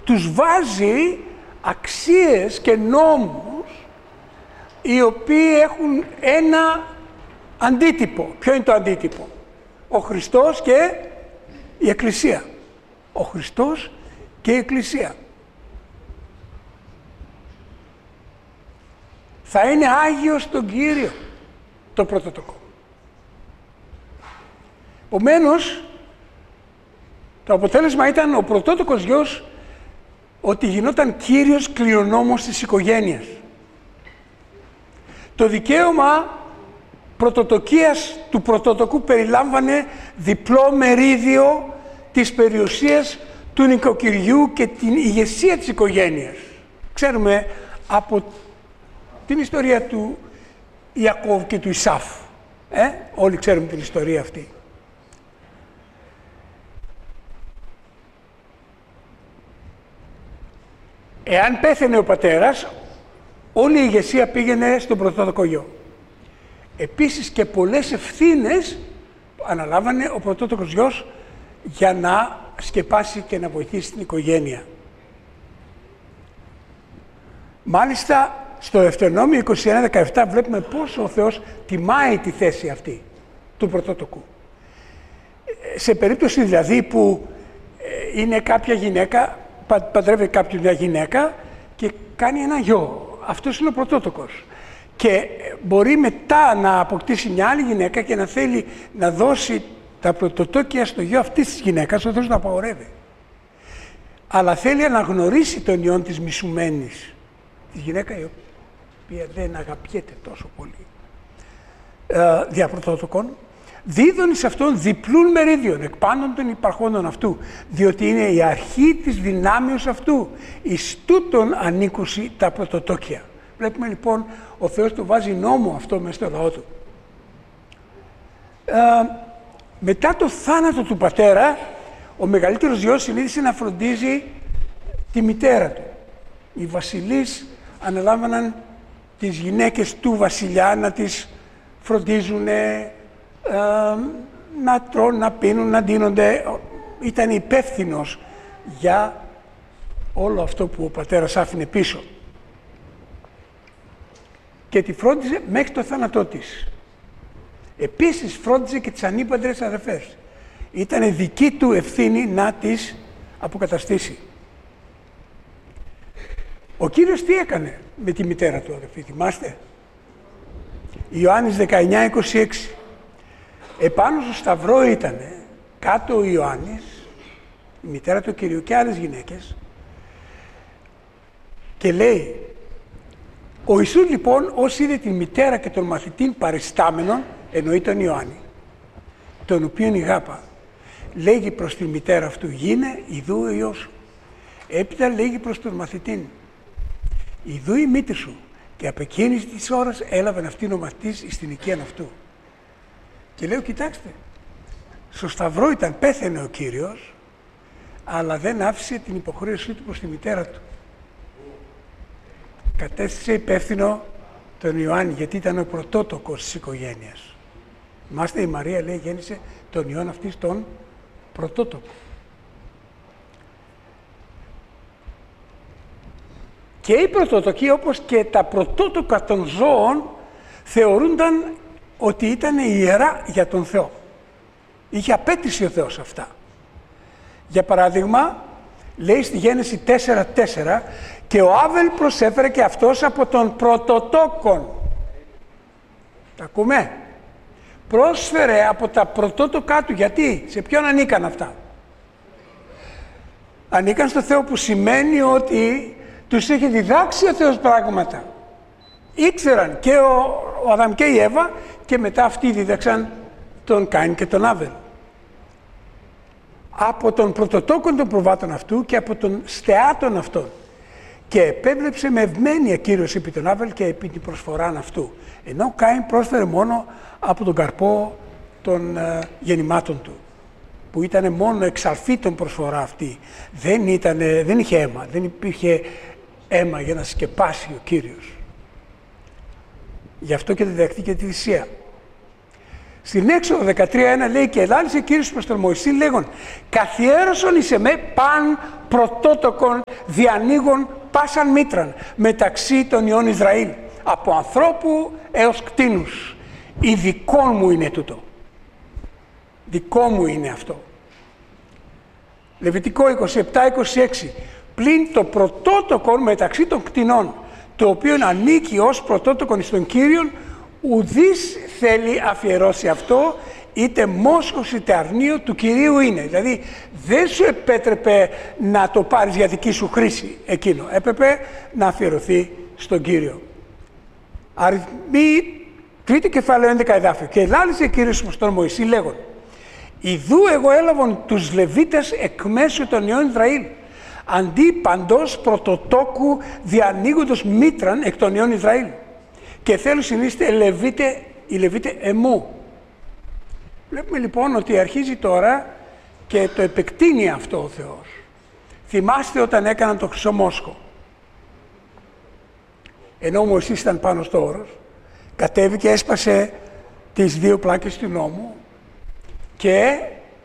τους βάζει αξίες και νόμους οι οποίοι έχουν ένα αντίτυπο. Ποιο είναι το αντίτυπο? Ο Χριστός και η Εκκλησία. Ο Χριστός και η Εκκλησία. Θα είναι Άγιος στον Κύριο το πρωτοτοκό. Επομένως, το αποτέλεσμα ήταν ο πρωτότοκος γιος ότι γινόταν κύριος κληρονόμος της οικογένειας. Το δικαίωμα πρωτοτοκίας του πρωτοτοκού περιλάμβανε διπλό μερίδιο της περιουσίας του νοικοκυριού και την ηγεσία της οικογένειας. Ξέρουμε από την ιστορία του Ιακώβ και του Ισάφ. Όλοι ξέρουμε την ιστορία αυτή. Εάν πέθαινε ο πατέρας, όλη η ηγεσία πήγαινε στον πρωτότοκο γιο. Επίσης και πολλές ευθύνες αναλάβανε ο πρωτότοκος γιος για να σκεπάσει και να βοηθήσει την οικογένεια. Μάλιστα, στο Δευτερονόμιο 21-17 βλέπουμε πόσο ο Θεός τιμάει τη θέση αυτή του πρωτότοκου. Σε περίπτωση δηλαδή που είναι κάποια γυναίκα, παντρεύει κάποιον μια γυναίκα και κάνει ένα γιο. Αυτός είναι ο πρωτότοκος. Και μπορεί μετά να αποκτήσει μια άλλη γυναίκα και να θέλει να δώσει τα πρωτοτόκια στο γιο αυτής της γυναίκας, ο Θεός το απαγορεύει. Αλλά θέλει να γνωρίσει τον ιόν της μισουμένης, τη γυναίκα η οποία δεν αγαπιέται τόσο πολύ δια πρωτότοκων, δίδουν σε αυτόν διπλούν μερίδιον εκ πάντων των υπαρχόντων αυτού, διότι είναι η αρχή της δυνάμεως αυτού, εις τούτον ανήκουσι τα πρωτοτόκια. Βλέπουμε λοιπόν ο Θεός το βάζει νόμο αυτό μέσα στο λαό του. Μετά το θάνατο του πατέρα, ο μεγαλύτερος γιος συνήθισε να φροντίζει τη μητέρα του. Οι βασιλείς αναλάμβαναν τις γυναίκες του βασιλιά να τις φροντίζουν, να τρώνε, να πίνουν, να ντύνονται. Ήταν υπεύθυνος για όλο αυτό που ο πατέρας άφηνε πίσω. Και τη φρόντιζε μέχρι το θάνατό της. Επίσης φρόντιζε και τις ανήπαντρες αδερφές. Ήταν δική του ευθύνη να τις αποκαταστήσει. Ο Κύριος τι έκανε με τη μητέρα του, αδερφοί, θυμάστε? Ιωάννης 19-26. Επάνω στο σταυρό ήτανε, κάτω ο Ιωάννης, η μητέρα του Κυρίου και άλλες γυναίκες, και λέει, ο Ιησούς λοιπόν, ως είδε την μητέρα και τον μαθητήν παριστάμενον, εννοεί τον Ιωάννη, τον οποίον ηγάπα, λέγει προς τη μητέρα αυτού, γίνε, ιδού ο Υιός σου. Έπειτα λέγει προς τον μαθητήν, ιδού η μήτρη σου. Και από εκείνης της ώρας έλαβαν αυτήν ο μαθητής στην οικία αυτού. Και λέω, κοιτάξτε, στο σταυρό ήταν, πέθαινε ο Κύριος, αλλά δεν άφησε την υποχρέωσή του προς τη μητέρα του. Κατέστησε υπεύθυνο τον Ιωάννη, γιατί ήταν ο πρωτότοκος της οικογένειας. Μάστε, η Μαρία λέει γέννησε τον Υιόν αυτής τον πρωτότοκο. Και οι πρωτότοκοι, όπως και τα πρωτότοκα των ζώων, θεωρούνταν ότι ήταν ιερά για τον Θεό. Είχε απέτηση ο Θεός αυτά. Για παράδειγμα, λέει στη Γένεση 4:4, και ο Άβελ προσέφερε και αυτός από τον πρωτοτόκον. Τα ακούμε? Πρόσφερε από τα πρωτότοκά του. Γιατί? Σε ποιον ανήκαν αυτά? Ανήκαν στο Θεό, που σημαίνει ότι τους είχε διδάξει ο Θεός πράγματα. Ήξεραν και ο Αδάμ και η Εύα, και μετά αυτοί δίδαξαν τον Κάιν και τον Άβελ. Από τον πρωτοτόκον των προβάτων αυτού και από τον στεάτων αυτών. Και επέβλεψε με ευμένεια Κύριος επί τον Άβελ και επί την προσφοράν αυτού. Ενώ ο Κάιν πρόσφερε μόνο από τον καρπό των γεννημάτων του, που ήταν μόνο εξαρφήτων προσφορά αυτή. Δεν είχε αίμα, δεν υπήρχε αίμα για να σκεπάσει ο Κύριος. Γι' αυτό και διδαχτήκε τη θυσία. Στην Έξοδο 13:1 λέει «Και ελάλησε Κύριος προς τον Μωυσή λέγον, καθιέρωσον εις εμέ παν πρωτότοκον διανοίγων πάσαν μήτραν μεταξύ των ιών Ισραήλ, από ανθρώπου έως κτήνους. Η δικό μου είναι τούτο. Δικό μου είναι αυτό». Λεβιτικό 27-26. «Πλην το πρωτότοκον μεταξύ των κτηνών, το οποίο ανήκει ως πρωτότοκον εις τον Κύριον, ουδής θέλει αφιερώσει αυτό, είτε μόσχος είτε αρνείο του Κυρίου είναι». Δηλαδή δεν σου επέτρεπε να το πάρεις για δική σου χρήση εκείνο. Έπρεπε να αφιερωθεί στον Κύριο. Αριθμοί, 3ο κεφάλαιο 11 εδάφιο. «Και ελάλησε Κύριος προς τον Μωυσή λέγον, ιδού εγώ έλαβον τους Λεβίτες εκ μέσου των ιών Ισραήλ, αντί παντός πρωτοτόκου διανοίγοντος μήτραν εκ των ιών Ισραήλ. Και θέλω συνείστε οι Λεβίτε εμού». Βλέπουμε λοιπόν ότι αρχίζει τώρα και το επεκτείνει αυτό ο Θεός. Θυμάστε όταν έκαναν το χρυσό μόσχο. Ενώ ο Μωυσής ήταν πάνω στο όρος, κατέβηκε, έσπασε τις 2 πλάκες του νόμου και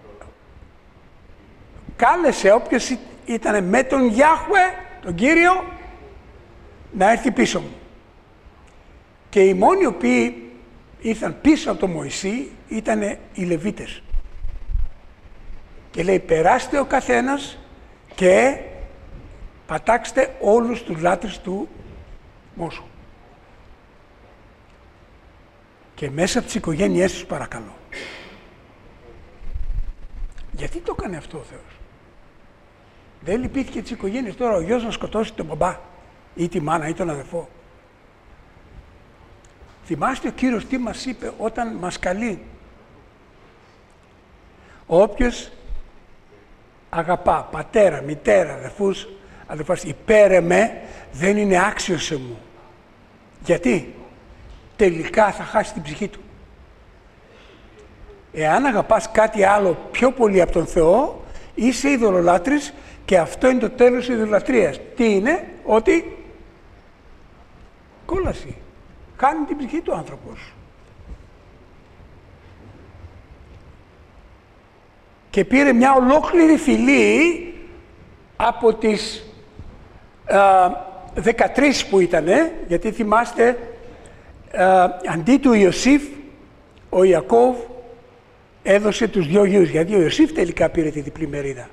κάλεσε όποιος ήταν με τον Γιάχουε, τον Κύριο, να έρθει πίσω μου. Και οι μόνοι οι οποίοι ήρθαν πίσω από τον Μωυσή ήταν οι Λεβίτες. Και λέει, περάστε ο καθένας και πατάξτε όλους τους λάτρες του μόσχου. Και μέσα από τις οικογένειές τους παρακαλώ. Γιατί το έκανε αυτό ο Θεός? Δεν λυπήθηκε τις οικογένειες τώρα ο γιος να σκοτώσει τον μπαμπά ή τη μάνα ή τον αδερφό. Θυμάστε ο Κύριος τι μας είπε όταν μας καλεί? Όποιος αγαπά πατέρα, μητέρα, αδερφούς, αδερφάς, υπέρ εμέ, δεν είναι άξιος σε μου. Γιατί? Τελικά θα χάσει την ψυχή του. Εάν αγαπάς κάτι άλλο πιο πολύ από τον Θεό, είσαι ειδωλολάτρης και αυτό είναι το τέλος της ειδωλατρίας. Τι είναι? Ότι κόλαση. Χάνει την ψυχή του άνθρωπος. Και πήρε μια ολόκληρη φυλή από τις 13 που ήτανε, γιατί θυμάστε, αντί του Ιωσήφ, ο Ιακώβ έδωσε τους 2 γιους, γιατί ο Ιωσήφ τελικά πήρε τη διπλή μερίδα.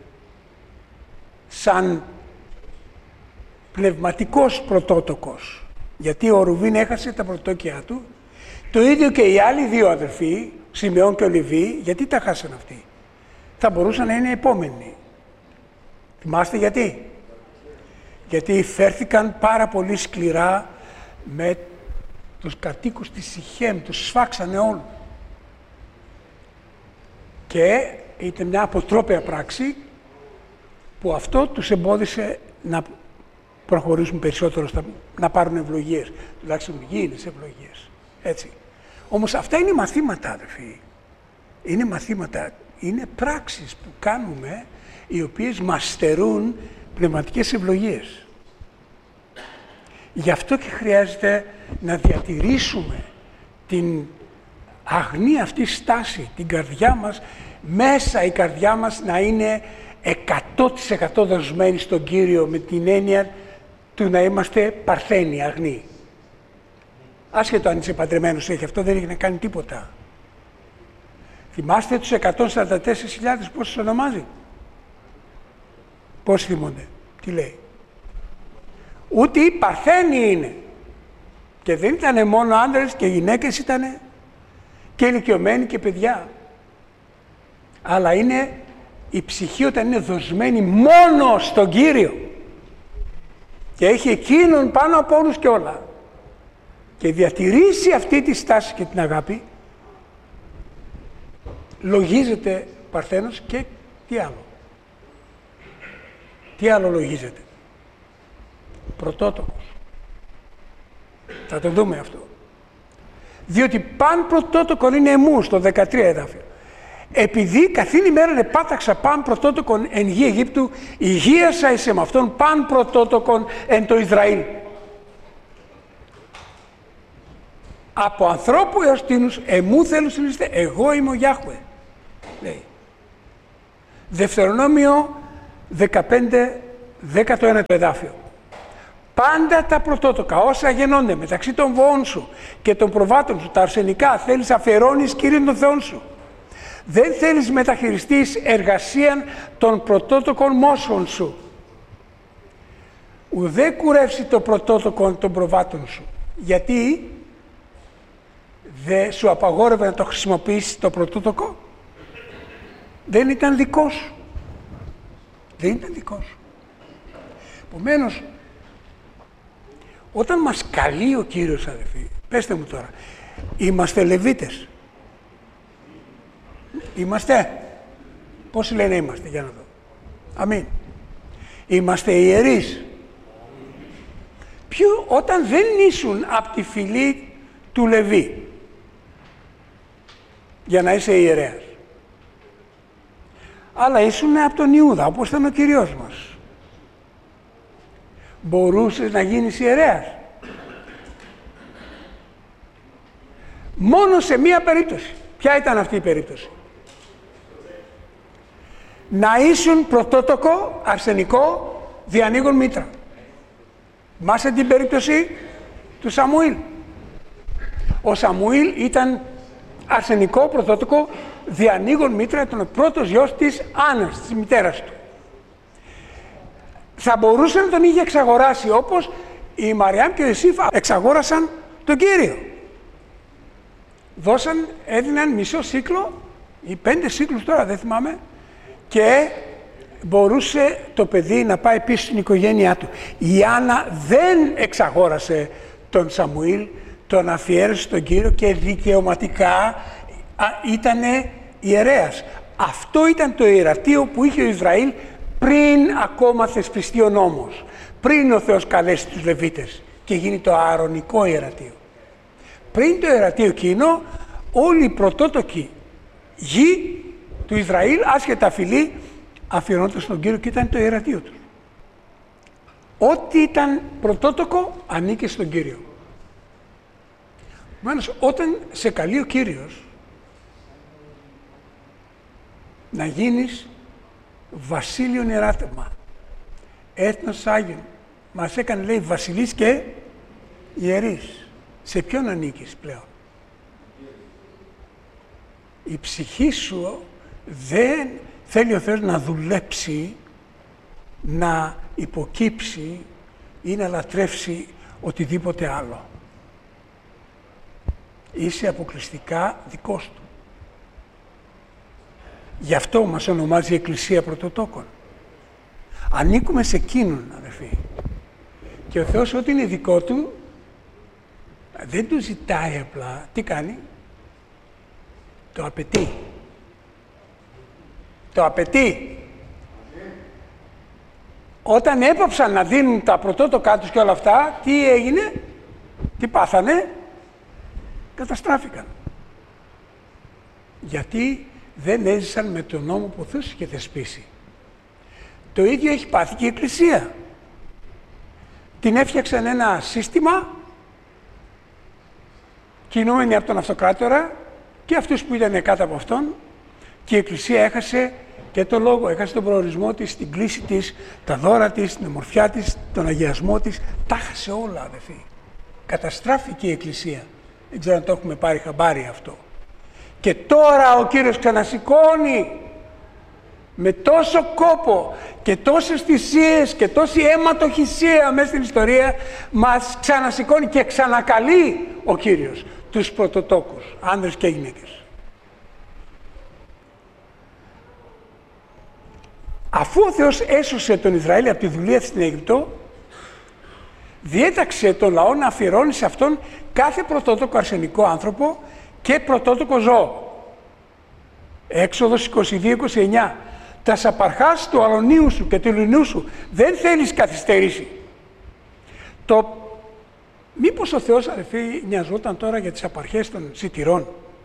Σαν πνευματικός πρωτότοκος. Γιατί ο Ρουβίν έχασε τα πρωτόκια του, το ίδιο και οι άλλοι 2 αδερφοί, Σιμεών και ο Λεβί, γιατί τα χάσαν αυτοί? Θα μπορούσαν να είναι επόμενοι. Θυμάστε γιατί? Γιατί φέρθηκαν πάρα πολύ σκληρά με τους κατοίκους της Σιχέμ, τους σφάξανε όλους. Και ήταν μια αποτρόπαια πράξη που αυτό τους εμπόδισε να προχωρήσουν περισσότερο, να πάρουν ευλογίες, τουλάχιστον γήινες ευλογίες. Έτσι. Όμως αυτά είναι μαθήματα, αδερφοί. Είναι μαθήματα, είναι πράξεις που κάνουμε, οι οποίες μας στερούν πνευματικές ευλογίες. Γι' αυτό και χρειάζεται να διατηρήσουμε την αγνή αυτή στάση, την καρδιά μας, μέσα η καρδιά μας να είναι 100% δοσμένη στον Κύριο, με την έννοια του να είμαστε παρθένοι, αγνοί. Άσχετο αν είσαι παντρεμένος, έχει αυτό, δεν έχει να κάνει τίποτα. Θυμάστε τους 144.000 πόσους ονομάζει? Πώς θυμούνται? Τι λέει? Ούτε οι παρθένοι είναι. Και δεν ήταν μόνο άντρες και γυναίκες, ήταν και ηλικιωμένοι και παιδιά. Αλλά είναι η ψυχή όταν είναι δοσμένη μόνο στον Κύριο και έχει εκείνον πάνω από όλους και όλα και διατηρήσει αυτή τη στάση και την αγάπη, λογίζεται παρθένος. Και τι άλλο? Τι άλλο λογίζεται? Πρωτότοκος. Θα το δούμε αυτό. Διότι παν πρωτότοκον είναι εμού, στο 13 εδάφιο. Επειδή καθήν ημέραν επάταξα παν πρωτότοκον εν γη Αιγύπτου, υγείασα εις εμαυτόν παν πρωτότοκον εν το Ισραήλ. Από ανθρώπου έως τίνους, εμού θέλουν συνείστε, εγώ είμαι ο Γιάχουε. Λέει. Δευτερονόμιο 15, 19ο εδάφιο. Πάντα τα πρωτότοκα, όσα γεννώνται μεταξύ των βοών σου και των προβάτων σου, τα αρσενικά, θέλεις αφιερώνεις Κύριον των Θεών σου. Δεν θέλεις μεταχειριστείς εργασίαν των πρωτότοκων μόσχων σου. Ουδέ κουρεύσει το πρωτότοκο των προβάτων σου. Γιατί δεν σου απαγόρευε να το χρησιμοποιήσεις το πρωτότοκο. Δεν ήταν δικό σου. Δεν ήταν δικό σου. Επομένως, όταν μας καλεί ο Κύριος, αδελφοί, πέστε μου τώρα, είμαστε Λεβίτες. Είμαστε. Πώς λένε είμαστε, για να δω. Αμήν. Είμαστε ιερείς. Όταν δεν ήσουν από τη φυλή του Λεβί, για να είσαι ιερέας. Αλλά ήσουν από τον Ιούδα, όπως ήταν ο Κυριός μας. Μπορούσες να γίνεις ιερέας. Μόνο σε μία περίπτωση. Ποια ήταν αυτή η περίπτωση? Να ήσουν πρωτότοκο, αρσενικό, διανοίγων μήτρα. Μάσε την περίπτωση του Σαμουήλ. Ο Σαμουήλ ήταν αρσενικό, πρωτότοκο, διανοίγων μήτρα, ήταν ο πρώτος γιος της Άννας, της μητέρας του. Θα μπορούσε να τον είχε εξαγοράσει, όπως η Μαριάμ και ο Ιωσήφ εξαγόρασαν τον Κύριο. Έδιναν μισό σύκλο ή 5 σύκλους τώρα, δεν θυμάμαι, και μπορούσε το παιδί να πάει πίσω στην οικογένειά του. Η Άννα δεν εξαγόρασε τον Σαμουήλ, τον αφιέρωσε στον Κύριο και δικαιωματικά ήτανε ιερέας. Αυτό ήταν το ιερατείο που είχε ο Ισραήλ πριν ακόμα θεσπιστεί ο νόμος. Πριν ο Θεός καλέσει τους Λεβίτες και γίνει το ααρωνικό ιερατείο. Πριν το ιερατείο εκείνο, όλοι οι πρωτότοκοι γη του Ισραήλ, άσχετα φυλή, αφιερώνονταν στον Κύριο και ήταν το ιερατείο του. Ό,τι ήταν πρωτότοκο ανήκε στον Κύριο. Επομένως, όταν σε καλεί ο Κύριος να γίνεις βασίλειον ιεράτευμα, έθνος Άγιον, μας έκανε, λέει, βασιλείς και ιερείς. Σε ποιον ανήκεις πλέον? Η ψυχή σου δεν θέλει ο Θεός να δουλέψει, να υποκύψει ή να λατρεύσει οτιδήποτε άλλο. Είσαι αποκλειστικά δικός του. Γι' αυτό μας ονομάζει η Εκκλησία Πρωτοτόκων. Ανήκουμε σε εκείνον, αδερφοί. Και ο Θεός ό,τι είναι δικό του, δεν του ζητάει απλά. Τι κάνει? Το απαιτεί. Το απαιτεί. Όταν έπαψαν να δίνουν τα πρωτότοκά τους και όλα αυτά, τι έγινε? Τι πάθανε? Καταστράφηκαν. Γιατί δεν έζησαν με τον νόμο που ο Θεός είχε θεσπίσει. Το ίδιο έχει πάθει και η Εκκλησία. Την έφτιαξαν ένα σύστημα, κινούμενοι από τον Αυτοκράτορα και αυτούς που ήταν κάτω από αυτόν, και η Εκκλησία έχασε και το λόγο, έχασε τον προορισμό της, την κλίση της, τα δώρα της, την ομορφιά της, τον αγιασμό της, τα έχασε όλα, αδελφοί. Καταστράφηκε η Εκκλησία. Δεν ξέρω αν το έχουμε πάρει χαμπάρι αυτό. Και τώρα ο Κύριος ξανασηκώνει με τόσο κόπο και τόσες θυσίες και τόση αιματοχυσία μέσα στην ιστορία, μας ξανασηκώνει και ξανακαλεί ο Κύριος τους πρωτοτόκους, άνδρες και γυναίκες. Αφού ο Θεός έσωσε τον Ισραήλ από τη δουλεία στην Αίγυπτο, διέταξε τον λαό να αφιερώνει σε αυτόν κάθε πρωτότοκο αρσενικό άνθρωπο και πρωτότοκο ζώο. Έξοδος 22-29. Τα σαπαρχάς του αλωνίου σου και του λινού σου δεν θέλεις καθυστερήσει. Μήπως ο Θεός, αδελφοί, νοιαζόταν τώρα για τις απαρχές των σιτηρών?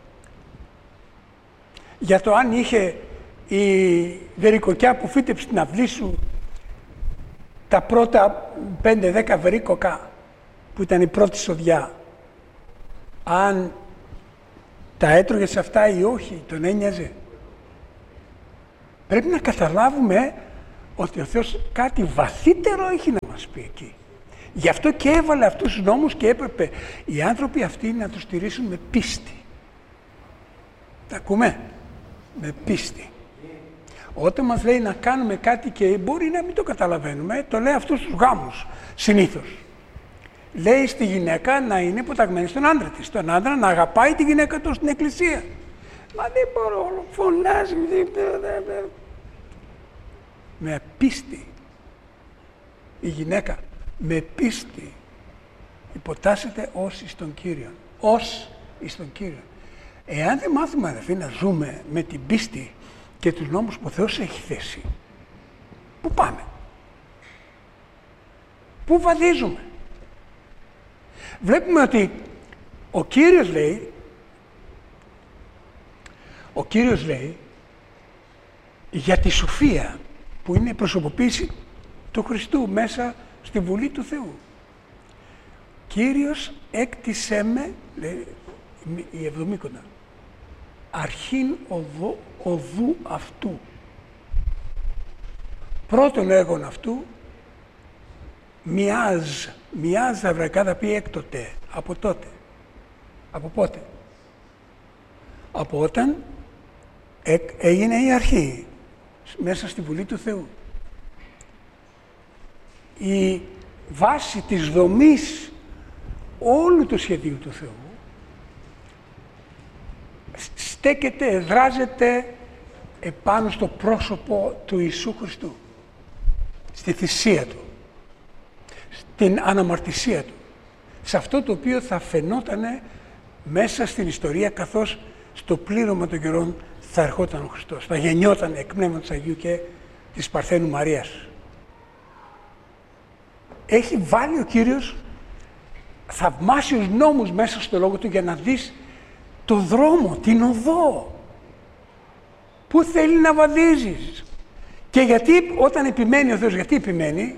Για το αν είχε η βερικοκιά που φύτεψε στην αυλή σου τα πρώτα 5-10 βερίκοκα που ήταν η πρώτη σοδιά. αν τα έτρωγε σε αυτά ή όχι, τον ένοιαζε. Πρέπει να καταλάβουμε ότι ο Θεός κάτι βαθύτερο έχει να μας πει εκεί. Γι' αυτό και έβαλε αυτούς τους νόμους και έπρεπε οι άνθρωποι αυτοί να τους στηρίσουν με πίστη. Τα ακούμε? Με πίστη. Όταν μας λέει να κάνουμε κάτι και μπορεί να μην το καταλαβαίνουμε, το λέει αυτούς τους γάμους, συνήθως. Λέει στη γυναίκα να είναι υποταγμένη στον άντρα της, τον άντρα να αγαπάει τη γυναίκα του στην εκκλησία. Μα δεν μπορώ, φωνάζει. Με πίστη. Η γυναίκα με πίστη υποτάσσεται ως εις τον Κύριο. Ως εις τον Κύριο. Εάν δεν μάθουμε, αδελφοί, να ζούμε με την πίστη και τους νόμους που ο Θεός έχει θέσει, πού πάμε? Πού βαδίζουμε? Βλέπουμε ότι ο Κύριος λέει για τη σοφία που είναι η προσωποποίηση του Χριστού μέσα στη Βουλή του Θεού. Κύριος έκτισέ με, λέει η Εβδομήκοντα, αρχήν οδού αυτού. Πρώτον έργον αυτού, μιάζ στα εβραϊκά θα πει έκτοτε, από τότε. Από πότε? Από όταν έγινε η αρχή, μέσα στη Βουλή του Θεού. Η βάση της δομής όλου του σχεδίου του Θεού στέκεται, εδράζεται επάνω στο πρόσωπο του Ιησού Χριστού, στη θυσία Του, στην αναμαρτησία Του, σε αυτό το οποίο θα φαινότανε μέσα στην ιστορία, καθώς στο πλήρωμα των καιρών θα ερχόταν ο Χριστός, θα γεννιόταν εκ Πνεύματος Αγίου και της Παρθένου Μαρίας. Έχει βάλει ο Κύριος θαυμάσιους νόμους μέσα στο Λόγο Του για να δεις το δρόμο, την οδό. Πού θέλει να βαδίζεις. Και γιατί όταν επιμένει ο Θεός, γιατί επιμένει?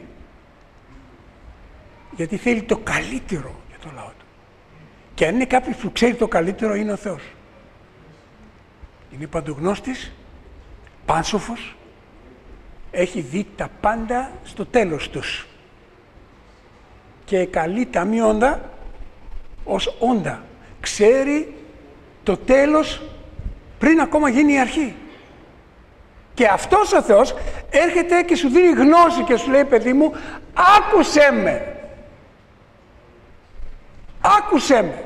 Γιατί θέλει το καλύτερο για το λαό Του. Και αν είναι κάποιος που ξέρει το καλύτερο, είναι ο Θεός. Είναι παντογνώστης, πάνσοφος, έχει δει τα πάντα στο τέλος τους. Και καλεί τα μη όντα ως όντα. Ξέρει το τέλος πριν ακόμα γίνει η αρχή. Και αυτός ο Θεός έρχεται και σου δίνει γνώση και σου λέει, παιδί μου, άκουσέ με. Άκουσέ με.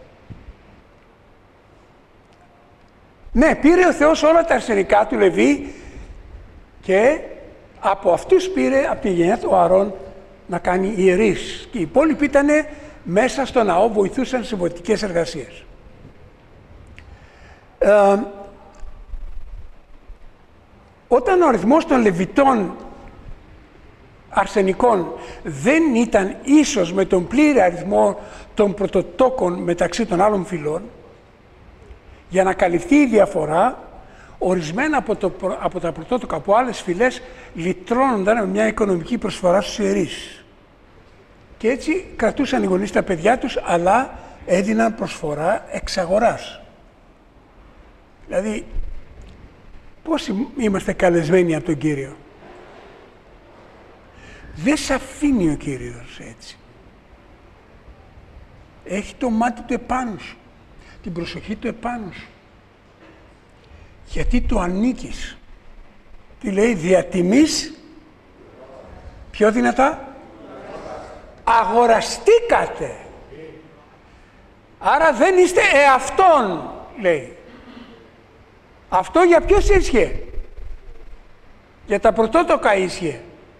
Ναι, πήρε ο Θεός όλα τα αρσενικά του Λεβί και από αυτούς πήρε, από τη γενιά του Ααρών, να κάνει ιερείς. Και οι υπόλοιποι ήταν μέσα στο ναό, βοηθούσαν σε βοηθητικές εργασίες. Όταν ο αριθμός των Λεβιτών αρσενικών δεν ήταν ίσος με τον πλήρη αριθμό των πρωτοτόκων μεταξύ των άλλων φυλών, για να καλυφθεί η διαφορά, ορισμένα από τα πρωτότοκα από άλλες φυλές λυτρώνονταν με μια οικονομική προσφορά στους ιερείς. Και έτσι κρατούσαν οι γονείς τα παιδιά τους, αλλά έδιναν προσφορά εξ αγοράς. Δηλαδή, πώς είμαστε καλεσμένοι από τον Κύριο. Δεν σ' αφήνει ο Κύριος έτσι. Έχει το μάτι του επάνω σου, την προσοχή του επάνω σου. Γιατί του ανήκεις. Τι λέει, δια τιμής, πιο δυνατά, αγοραστήκατε. Άρα δεν είστε εαυτόν, λέει. Αυτό για ποιος ίσχυε? Για τα πρωτότοκα ίσχυε.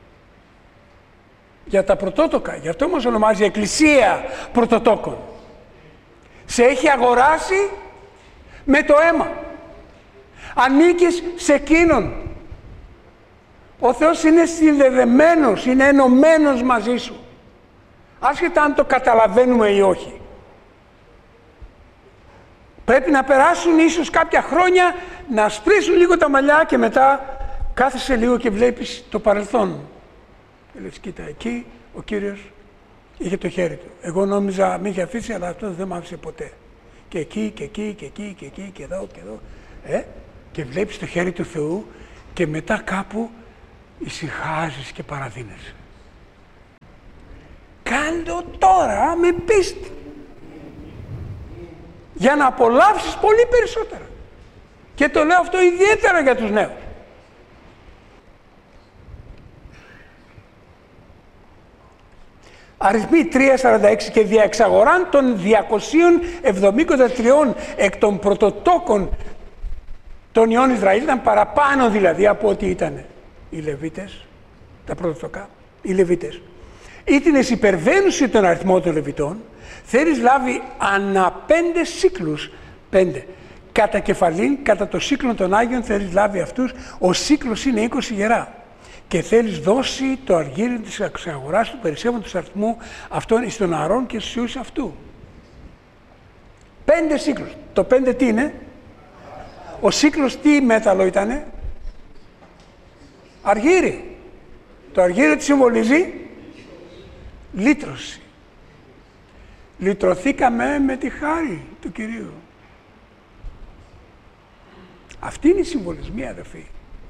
Για τα πρωτότοκα. Γι' αυτό όμως ονομάζει Εκκλησία Πρωτοτόκων. Σε έχει αγοράσει με το αίμα. Ανήκεις σε εκείνον. Ο Θεός είναι συνδεδεμένος, είναι ενωμένος μαζί σου. Άσχετα αν το καταλαβαίνουμε ή όχι. Πρέπει να περάσουν ίσως κάποια χρόνια, να σπρίσουν λίγο τα μαλλιά και μετά κάθεσαι λίγο και βλέπεις το παρελθόν. Και λες, κοίτα, εκεί ο Κύριος είχε το χέρι του. Εγώ νόμιζα με είχε αφήσει, αλλά αυτό δεν μ' άφησε ποτέ. και εκεί και εκεί και εκεί και εκεί και εδώ και εδώ. Και βλέπεις το χέρι του Θεού και μετά κάπου ησυχάζεις και παραδίνεσαι. Κάντο τώρα με πίστη. Για να απολαύσεις πολύ περισσότερα. Και το λέω αυτό ιδιαίτερα για τους νέους. Αριθμοί 3.46 και δια εξαγοράν των 273 εκ των πρωτοτόκων των ιών Ισραήλ, ήταν παραπάνω δηλαδή από ό,τι ήταν οι Λεβίτες, τα πρωτοτοκά, οι Λεβίτες. Ήτινες υπερβαίνουσι τον αριθμό των Λεβιτών, θέλεις λάβει ανά 5 σύκλους, 5. Κατά κεφαλήν, κατά το σύκλο των Άγιων θέλεις λάβει αυτούς, ο σύκλος είναι 20 γερά. Και θέλεις δώσει το αργύριο της εξαγοράς του περισσεύοντος αριθμού αυτών εις τον Ααρών και στους ιούς αυτού. 5 σύκλους. Το 5 τι είναι? Ο σύκλος τι μέταλλο ήτανε? Αργύρι. Το αργύριο τι συμβολίζει? Λύτρωση. Λυτρωθήκαμε με τη χάρη του Κυρίου. Αυτή είναι η συμβολισμή, αδελφοί.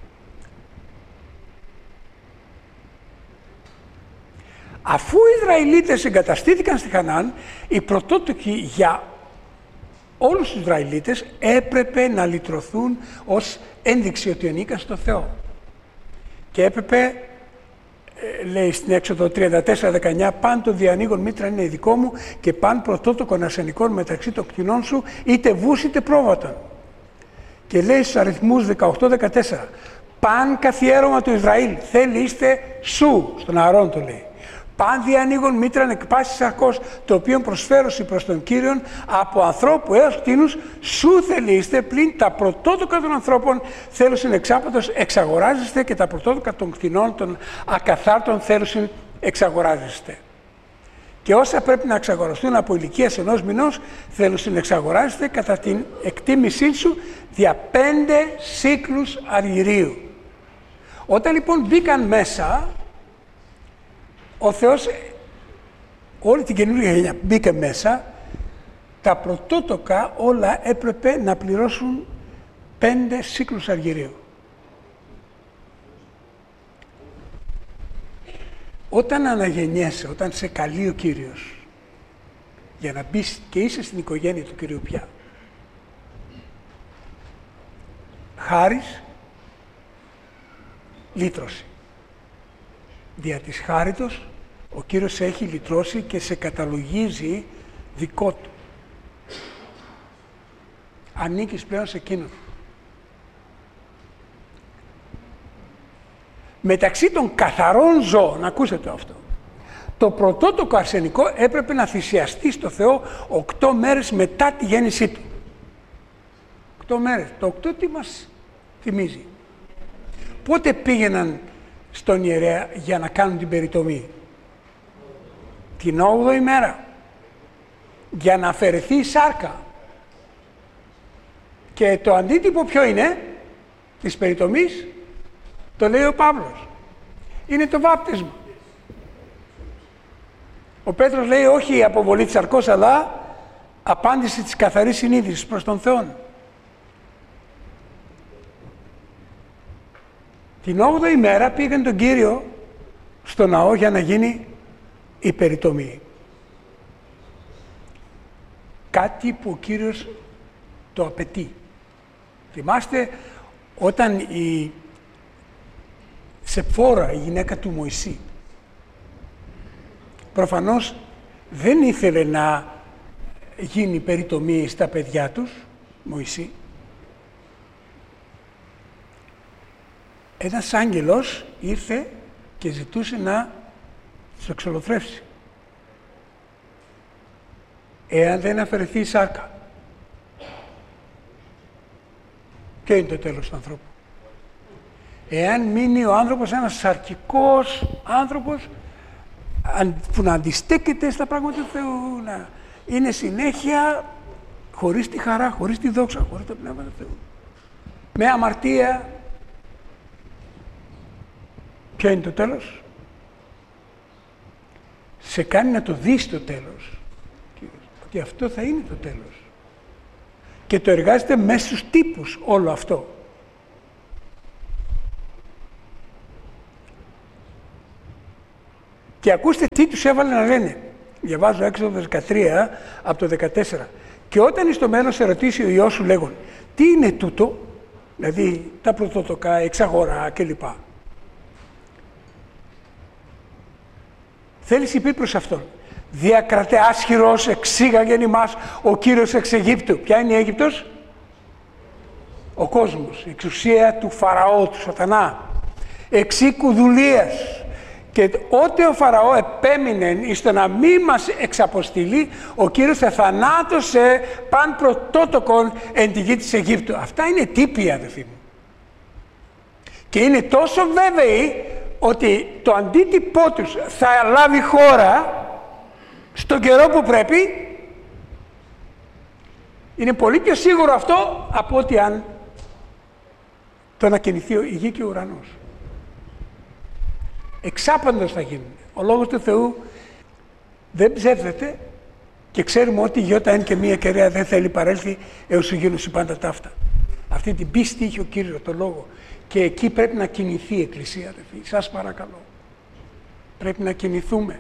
Αφού οι Ισραηλίτες εγκαταστήθηκαν στη Χαναάν, οι πρωτότοκοι για όλους τους Ισραηλίτες έπρεπε να λυτρωθούν ως ένδειξη ότι ανήκαν στο Θεό. Και έπρεπε, λέει στην Έξοδο 34-19, παν το διανοίγον μήτρα είναι δικό μου και παν πρωτότοκον ασενικών μεταξύ των κτηνών σου, είτε βούς είτε πρόβατον. Και λέει στους αριθμούς 18-14, παν καθιέρωμα του Ισραήλ, θέλει είστε σου, στον Ααρών το λέει. Παν διανοίγον μήτραν εκ πάσης σαρκός, το οποίο προσφέρωση προς τον Κύριον από ανθρώπου έως κτήνους, σου θελείστε, πλην τα πρωτότοκα των ανθρώπων θέλουσιν εξάπατος εξαγοράζεστε και τα πρωτότοκα των κτηνών των ακαθάρτων θέλουσιν εξαγοράζεστε. Και όσα πρέπει να εξαγοραστούν από ηλικίας 1 μηνός θέλουσιν εξαγοράζεστε κατά την εκτίμησή σου δια 5 σύκλους αργυρίου. Όταν λοιπόν μπήκαν μέσα, ο Θεός, όλη την καινούργια γενιά μπήκε μέσα, τα πρωτότοκα όλα έπρεπε να πληρώσουν 5 σύκλους αργυρίου. Όταν αναγεννιέσαι, όταν σε καλεί ο Κύριος για να μπεις και είσαι στην οικογένεια του Κυρίου πια, χάρις, λύτρωση. Δια της χάριτος ο Κύριος σε έχει λυτρώσει και σε καταλογίζει δικό του. Ανήκεις πλέον σε εκείνον. Μεταξύ των καθαρών ζώων, ακούσατε αυτό, το πρωτότοκο αρσενικό έπρεπε να θυσιαστεί στο Θεό 8 μέρες μετά τη γέννησή του. 8 μέρες. Το 8 τι μας θυμίζει? Πότε πήγαιναν στον ιερέα για να κάνουν την περιτομή? Την 8η μέρα. Για να αφαιρεθεί η σάρκα. Και το αντίτυπο ποιο είναι της περιτομής? Το λέει ο Παύλος. Είναι το βάπτισμα. Ο Πέτρος λέει όχι η αποβολή της σαρκός, αλλά απάντηση της καθαρής συνείδησης προς τον Θεό. Την 8η μέρα πήγαν τον Κύριο στο ναό για να γίνει η περιτομή. Κάτι που ο Κύριος το απαιτεί. Θυμάστε όταν η Σεπφόρα, η γυναίκα του Μωυσή, προφανώς δεν ήθελε να γίνει περιτομή στα παιδιά τους, Μωυσή. Ένας άγγελος ήρθε και ζητούσε να τους εξολοθρεύσει. Εάν δεν αφαιρεθεί η σάρκα. Ποιο είναι το τέλος του ανθρώπου? Εάν μείνει ο άνθρωπος ένας σαρκικός άνθρωπος που να αντιστέκεται στα πράγματα του Θεού, να είναι συνέχεια χωρίς τη χαρά, χωρίς τη δόξα, χωρίς το πνεύμα του Θεού. Με αμαρτία. Ποιο είναι το τέλος? Σε κάνει να το δεις το τέλος. Ότι αυτό θα είναι το τέλος. Και το εργάζεται μέσα στους τύπους όλο αυτό. Και ακούστε τι τους έβαλε να λένε. Διαβάζω Έξοδο 13 από το 14. Και όταν εις το μέλλον σε ρωτήσει ο Υιός σου λέγον, τι είναι τούτο, δηλαδή τα πρωτότοκα, εξαγορά κλπ. Θέλεις είπε προς αυτόν, διακρατέ άσχυρος εξήγαγεν ημάς ο Κύριος εξ Αιγύπτου. Ποια είναι η Αίγυπτος? Ο κόσμος, η εξουσία του Φαραώ, του Σατανά, εξήκου δουλείας. Και ότε ο Φαραώ επέμεινε εις το να μη μας εξαποστείλει, ο Κύριος εθανάτωσε παν πρωτότοκον εν τη γη της Αιγύπτου. Αυτά είναι τύποι, αδελφοί μου. Και είναι τόσο βέβαιοι ότι το αντίτυπό τους θα λάβει χώρα στον καιρό που πρέπει. Είναι πολύ πιο σίγουρο αυτό από ότι αν το ανακοινηθεί η γη και ο ουρανός. Εξάπαντος θα γίνουν. Ο Λόγος του Θεού δεν ψεύδεται και ξέρουμε ότι η γιώτα εν και μία κεραία δεν θέλει παρέλθει έως σου γίνουν πάντα ταύτα. Αυτή την πίστη είχε ο Κύριος, το Λόγο. Και εκεί πρέπει να κινηθεί η Εκκλησία, αδελφοί. Σας παρακαλώ. Πρέπει να κινηθούμε.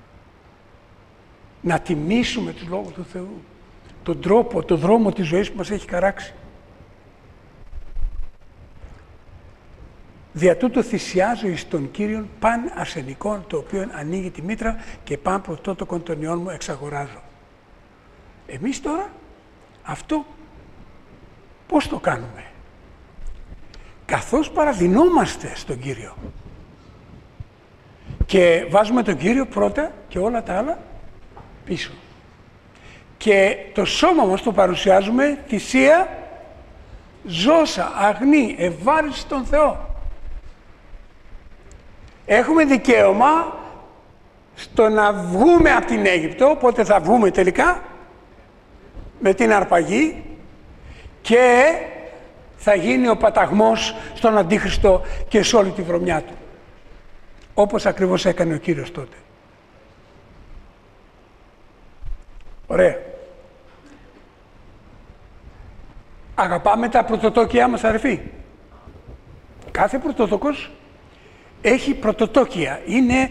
Να τιμήσουμε τους Λόγους του Θεού. Τον τρόπο, τον δρόμο της ζωής που μας έχει χαράξει. Δια τούτο θυσιάζω εις τον Κύριον παν αρσενικών, το οποίο ανοίγει τη μήτρα και παν πρωτότοκον των ιών μου εξαγοράζω. Εμείς τώρα αυτό πώς το κάνουμε? Καθώς παραδεινόμαστε στον Κύριο και βάζουμε τον Κύριο πρώτα και όλα τα άλλα πίσω. Και το σώμα μας το παρουσιάζουμε θυσία ζώσα, αγνή, ευάρεστη στον Θεό. Έχουμε δικαίωμα στο να βγούμε από την Αίγυπτο, πότε θα βγούμε τελικά, με την αρπαγή, και θα γίνει ο παταγμός στον Αντίχριστο και σε όλη τη βρωμιά του. Όπως ακριβώς έκανε ο Κύριος τότε. Ωραία. Αγαπάμε τα πρωτοτόκια μας, αδερφοί. Κάθε πρωτότοκος έχει πρωτοτόκια. Είναι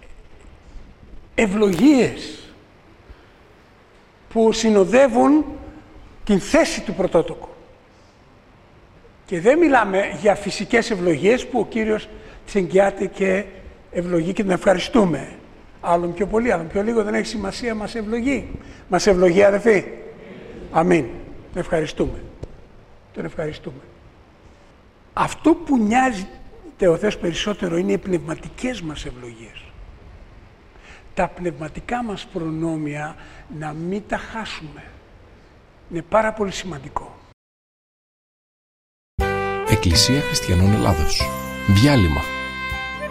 ευλογίες που συνοδεύουν την θέση του πρωτότοκου. Και δεν μιλάμε για φυσικές ευλογίες που ο Κύριος τις εγγυάται και ευλογεί και τον ευχαριστούμε. Άλλον πιο πολύ, άλλον πιο λίγο, δεν έχει σημασία, μας ευλογεί. Μας ευλογεί, αδελφοί. Αμήν. Τον ευχαριστούμε. Τον ευχαριστούμε. Αυτό που νοιάζει ο Θεός περισσότερο είναι οι πνευματικές μας ευλογίες. Τα πνευματικά μας προνόμια να μην τα χάσουμε. Είναι πάρα πολύ σημαντικό. Εκκλησία Χριστιανών Ελλάδος. Διάλειμμα.